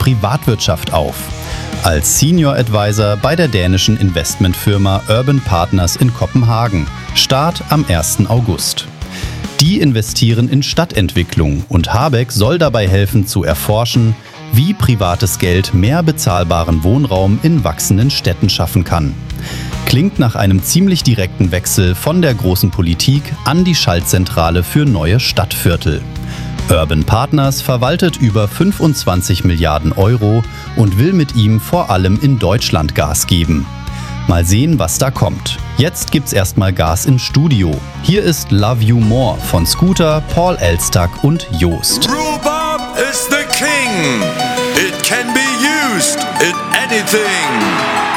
Privatwirtschaft auf. Als Senior Advisor bei der dänischen Investmentfirma Urban Partners in Kopenhagen. Start am 1. August. Die investieren in Stadtentwicklung und Habeck soll dabei helfen zu erforschen, wie privates Geld mehr bezahlbaren Wohnraum in wachsenden Städten schaffen kann. Klingt nach einem ziemlich direkten Wechsel von der großen Politik an die Schaltzentrale für neue Stadtviertel. Urban Partners verwaltet über 25 Milliarden Euro und will mit ihm vor allem in Deutschland Gas geben. Mal sehen, was da kommt. Jetzt gibt's erstmal Gas im Studio. Hier ist Love You More von Scooter, Paul Elstag und Joost. Rhubarb is the king. It can be used in anything.